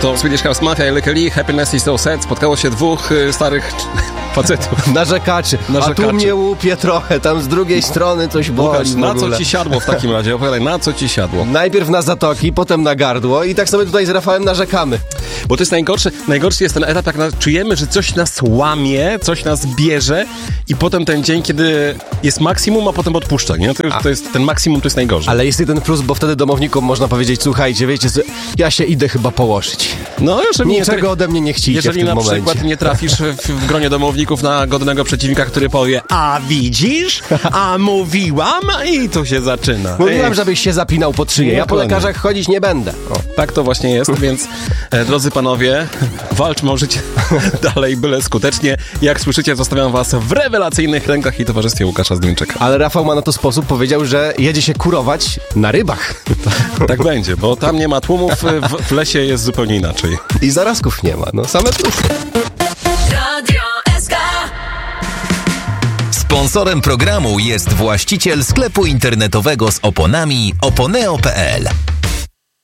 To Swedish House Mafia i Lykke Li, Happiness is so sad. Spotkało się dwóch starych facetów. Narzekaczy. A tu mnie łupie trochę, tam z drugiej strony coś boli. Łukasz, na co ci siadło w takim razie? Opowiadaj, na co ci siadło? Najpierw na zatoki, potem na gardło i tak sobie tutaj z Rafałem narzekamy. Bo to jest najgorszy jest ten etap, jak czujemy, że coś nas łamie, coś nas bierze i potem ten dzień, kiedy jest maksimum, a potem odpuszcza, nie? To jest ten maksimum, to jest najgorzej. Ale jest jeden plus, bo wtedy domownikom można powiedzieć, słuchajcie, wiecie co, ja się idę chyba położyć. No, niczego ode mnie nie chcicie jeżeli w tym momencie. Jeżeli na przykład nie trafisz w gronie domowników na godnego przeciwnika, który powie, a widzisz, a mówiłam i to się zaczyna. Mówiłam, żebyś się zapinał pod szyję, ja po lekarzach chodzić nie będę. Tak to właśnie jest, więc drodzy panowie, walczmy o życie dalej, byle skutecznie. Jak słyszycie, zostawiam was w rewelacyjnych rękach i towarzystwie Łukasza Zduńczyka. Ale Rafał ma na to sposób, powiedział, że jedzie się kurować na rybach. Tak będzie, bo tam nie ma tłumów, w lesie jest zupełnie inaczej. I zarazków nie ma, no same plusy. Radio SK. Sponsorem programu jest właściciel sklepu internetowego z oponami oponeo.pl.